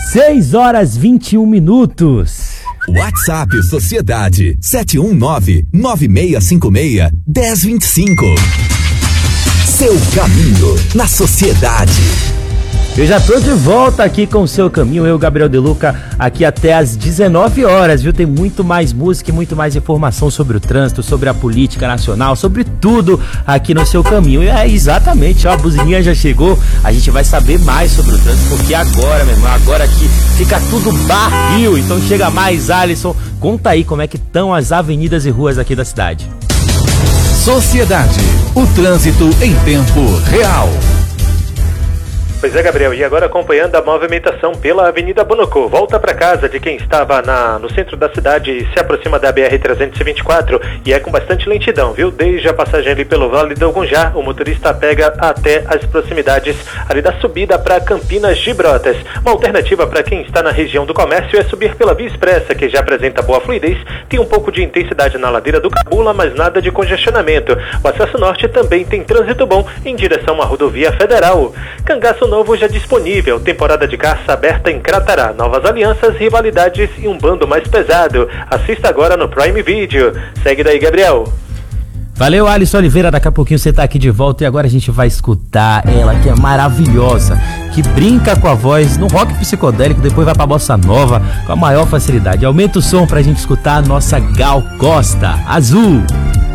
6 horas 21 minutos. WhatsApp Sociedade 719-9656-1025. Seu caminho na sociedade. Eu já tô de volta aqui com o Seu Caminho, eu, Gabriel De Luca, aqui até às 19 horas, viu? Tem muito mais música e muito mais informação sobre o trânsito, sobre a política nacional, sobre tudo aqui no Seu Caminho. E é exatamente, ó, a buzininha já chegou, a gente vai saber mais sobre o trânsito, porque agora, meu irmão, agora aqui fica tudo barril, então chega mais, Alisson, conta aí como é que estão as avenidas e ruas aqui da cidade. Sociedade, o trânsito em tempo real. Pois é, Gabriel, e agora acompanhando a movimentação pela Avenida Bonocô. Volta para casa de quem estava no centro da cidade e se aproxima da BR-324 e é com bastante lentidão, viu? Desde a passagem ali pelo Vale do Gunjá, o motorista pega até as proximidades ali da subida para Campinas de Brotas. Uma alternativa para quem está na região do comércio é subir pela Via Expressa, que já apresenta boa fluidez, tem um pouco de intensidade na ladeira do Cabula, mas nada de congestionamento. O acesso norte também tem trânsito bom em direção à rodovia federal. Cangaço novo já disponível, temporada de caça aberta em Cratará, novas alianças, rivalidades e um bando mais pesado. Assista agora no Prime Video. Segue daí, Gabriel. Valeu, Alisson Oliveira, daqui a pouquinho você tá aqui de volta e agora a gente vai escutar ela, que é maravilhosa, que brinca com a voz no rock psicodélico, depois vai pra bossa nova com a maior facilidade. Aumenta o som pra gente escutar a nossa Gal Costa, Azul.